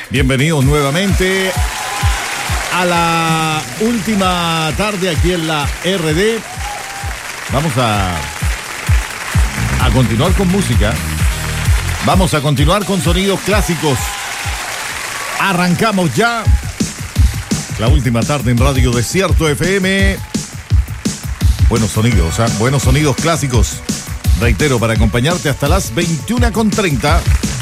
Bienvenidos nuevamente a la última tarde aquí en la RD. Vamos a continuar con música. Vamos a continuar con sonidos clásicos. Arrancamos ya la última tarde en Radio Desierto FM. Buenos sonidos, buenos sonidos clásicos. Reitero, para acompañarte hasta las 21:30.